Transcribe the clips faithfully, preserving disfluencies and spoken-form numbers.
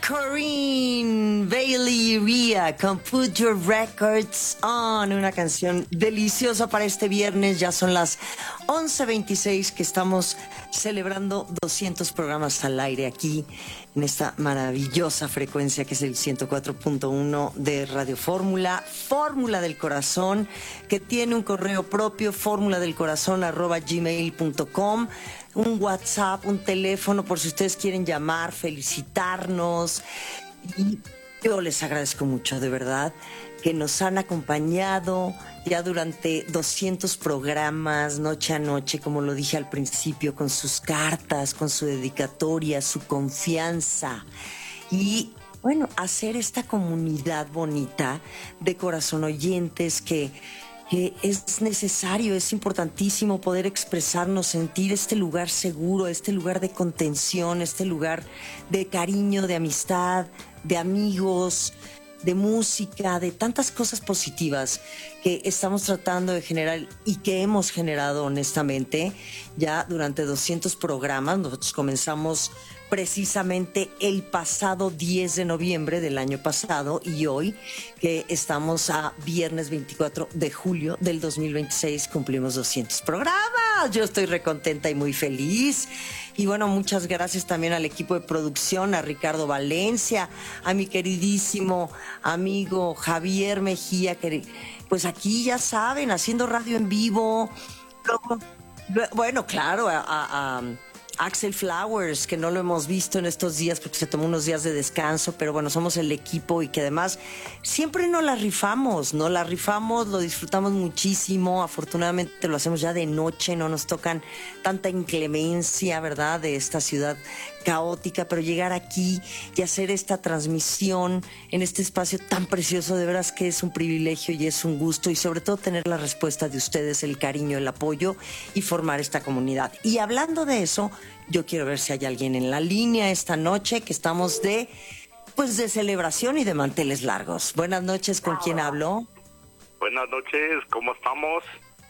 Corinne Bailey Ria con Put Your Records On, una canción deliciosa para este viernes. Ya son las once veintiséis que estamos celebrando doscientos programas al aire aquí en esta maravillosa frecuencia que es el ciento cuatro punto uno de Radio Fórmula, Fórmula del Corazón, que tiene un correo propio, fórmula del corazón arroba gmail punto com, un WhatsApp, un teléfono por si ustedes quieren llamar, felicitarnos. Y yo les agradezco mucho, de verdad, que nos han acompañado ya durante doscientos programas, noche a noche, como lo dije al principio, con sus cartas, con su dedicatoria, su confianza. Y bueno, hacer esta comunidad bonita de corazón oyentes que... que es necesario, es importantísimo poder expresarnos, sentir este lugar seguro, este lugar de contención, este lugar de cariño, de amistad, de amigos, de música, de tantas cosas positivas que estamos tratando de generar y que hemos generado honestamente ya durante doscientos programas. Nosotros comenzamos precisamente el pasado diez de noviembre del año pasado y hoy que estamos a viernes veinticuatro de julio del dos mil veintiséis cumplimos doscientos programas. Yo estoy recontenta y muy feliz. Y bueno, muchas gracias también al equipo de producción, a Ricardo Valencia, a mi queridísimo amigo Javier Mejía, que pues aquí ya saben, haciendo radio en vivo. Luego, bueno, claro, a... a, a Axel Flowers, que no lo hemos visto en estos días porque se tomó unos días de descanso, pero bueno, somos el equipo y que además siempre nos la rifamos, no la rifamos, lo disfrutamos muchísimo. Afortunadamente lo hacemos ya de noche, no nos tocan tanta inclemencia, ¿verdad?, de esta ciudad caótica, pero llegar aquí y hacer esta transmisión en este espacio tan precioso, de veras que es un privilegio y es un gusto, y sobre todo tener la respuesta de ustedes, el cariño, el apoyo y formar esta comunidad. Y hablando de eso, yo quiero ver si hay alguien en la línea esta noche, que estamos de, pues de celebración y de manteles largos. Buenas noches, ¿con quién hablo? Buenas noches, ¿cómo estamos?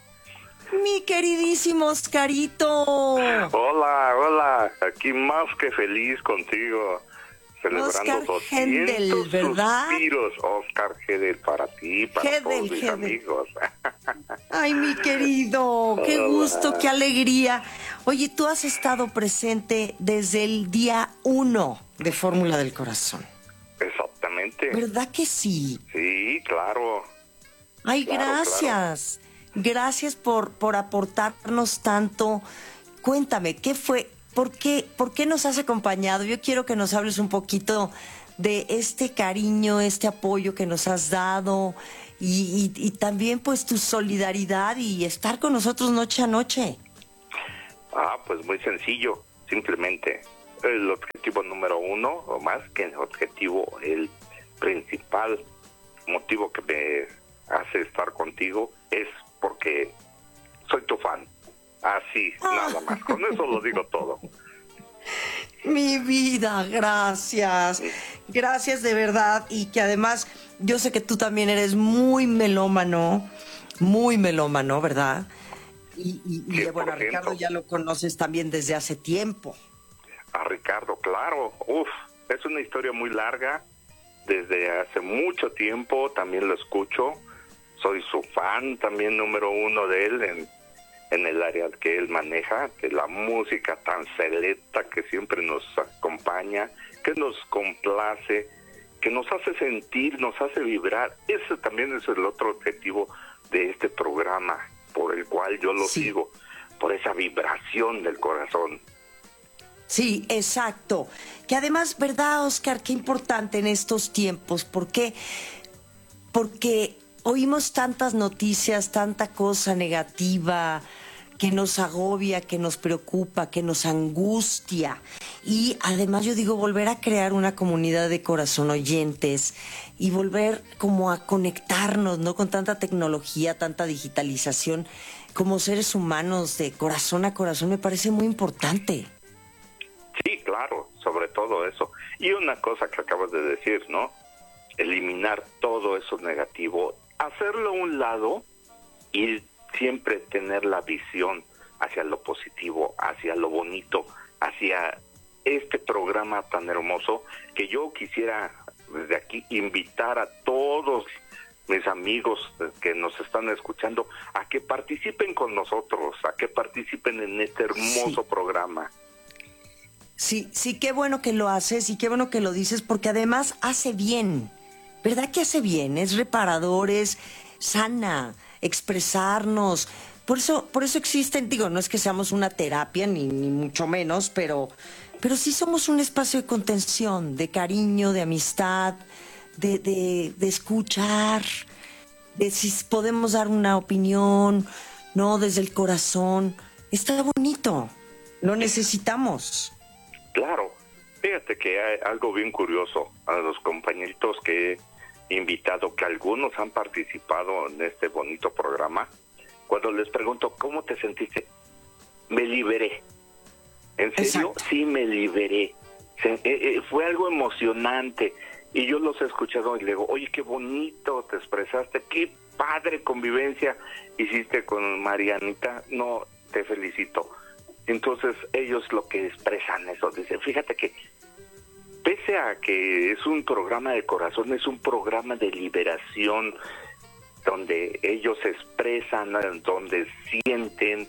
Mi queridísimo Oscarito. Hola, hola, aquí más que feliz contigo, celebrando Oscar doscientos Hendel, ¿verdad? suspiros. Oscar Hendel, para ti, para Hendel, todos mis Hendel. amigos. Ay, mi querido, qué Hola. gusto, qué alegría. Oye, tú has estado presente desde el día uno de Fórmula del Corazón. Exactamente. ¿Verdad que sí? Sí, claro. Ay, Claro, gracias. Claro. Gracias por, por aportarnos tanto. Cuéntame, ¿qué fue? ¿Por qué, ¿Por qué nos has acompañado? Yo quiero que nos hables un poquito de este cariño, este apoyo que nos has dado y, y, y también pues tu solidaridad y estar con nosotros noche a noche. Ah, pues muy sencillo, simplemente el objetivo número uno, o más que el objetivo, el principal motivo que me hace estar contigo es porque soy tu fan. Así, ah. nada más. Con eso lo digo todo. Mi vida, gracias. Gracias de verdad. Y que además, yo sé que tú también eres muy melómano, muy melómano, ¿verdad? Y, y, y bueno, a Ricardo ya lo conoces también desde hace tiempo. A Ricardo, claro. Uf, es una historia muy larga. Desde hace mucho tiempo también lo escucho. Soy su fan también número uno de él en, en el área que él maneja, de la música tan selecta que siempre nos acompaña, que nos complace, que nos hace sentir, nos hace vibrar. Ese también es el otro objetivo de este programa, por el cual yo lo sí. sigo, por esa vibración del corazón. Sí, exacto. Que además, ¿verdad, Oscar? Qué importante en estos tiempos. ¿Por qué? Porque oímos tantas noticias, tanta cosa negativa que nos agobia, que nos preocupa, que nos angustia. Y además yo digo, volver a crear una comunidad de corazón oyentes y volver como a conectarnos, ¿no? Con tanta tecnología, tanta digitalización, como seres humanos de corazón a corazón, me parece muy importante. Sí, claro, sobre todo eso. Y una cosa que acabas de decir, ¿no? Eliminar todo eso negativo, hacerlo a un lado y siempre tener la visión hacia lo positivo, hacia lo bonito, hacia este programa tan hermoso que yo quisiera desde aquí invitar a todos mis amigos que nos están escuchando a que participen con nosotros, a que participen en este hermoso sí. programa. Sí, sí, qué bueno que lo haces y qué bueno que lo dices, porque además hace bien, ¿verdad que hace bien? Es reparador, es sana, expresarnos. Por eso, por eso existen, digo, no es que seamos una terapia, ni, ni mucho menos, pero, pero sí somos un espacio de contención, de cariño, de amistad, de, de, de escuchar, de si podemos dar una opinión, no, desde el corazón. Está bonito, lo necesitamos. Claro, fíjate que hay algo bien curioso a los compañeritos que he invitado, que algunos han participado en este bonito programa. Cuando les pregunto, ¿cómo te sentiste? Me liberé. ¿En serio? Exacto. Sí, me liberé. Se, eh, eh, fue algo emocionante. Y yo los he escuchado y le digo, oye, qué bonito te expresaste, qué padre convivencia hiciste con Marianita. No, te felicito. Entonces ellos lo que expresan eso, dicen, fíjate que pese a que es un programa de corazón, es un programa de liberación, donde ellos se expresan, donde sienten,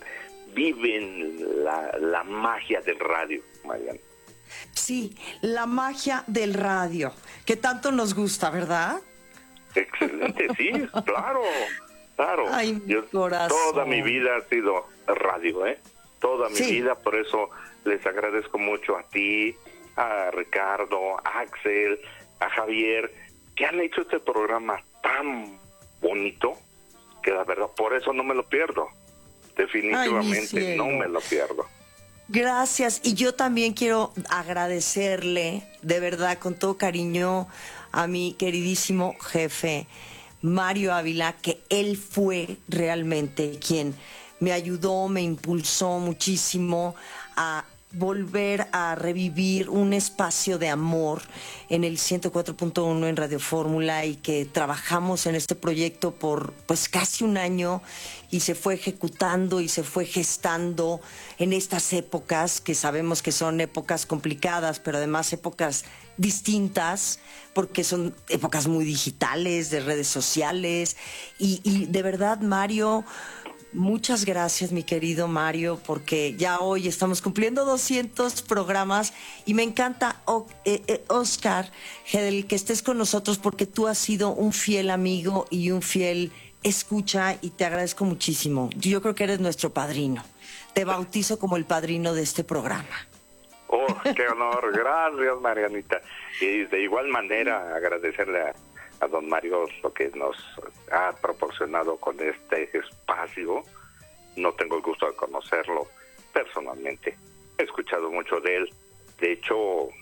viven la, la magia del radio, Mariana. Sí, la magia del radio, que tanto nos gusta, ¿verdad? Excelente, sí, claro, claro. Ay, mi Yo, corazón. toda mi vida ha sido radio, ¿eh? Toda mi Sí. vida, por eso les agradezco mucho a ti, a Ricardo, a Axel, a Javier, que han hecho este programa tan bonito, que la verdad, por eso no me lo pierdo. Definitivamente Ay, no me lo pierdo. Gracias. Y yo también quiero agradecerle, de verdad, con todo cariño, a mi queridísimo jefe, Mario Ávila, que él fue realmente quien me ayudó, me impulsó muchísimo a volver a revivir un espacio de amor en el ciento cuatro punto uno en Radio Fórmula, y que trabajamos en este proyecto por pues casi un año y se fue ejecutando y se fue gestando en estas épocas que sabemos que son épocas complicadas, pero además épocas distintas, porque son épocas muy digitales, de redes sociales, y, y de verdad, Mario, muchas gracias, mi querido Mario, porque ya hoy estamos cumpliendo doscientos programas y me encanta, o, eh, eh, Oscar, Gedel, que estés con nosotros, porque tú has sido un fiel amigo y un fiel escucha, y te agradezco muchísimo. Yo creo que eres nuestro padrino. Te bautizo como el padrino de este programa. Oh, qué honor. Gracias, Marianita. Y de igual manera agradecerle a, a don Mario lo que nos ha proporcionado con este espacio. No tengo el gusto de conocerlo personalmente. He escuchado mucho de él. De hecho,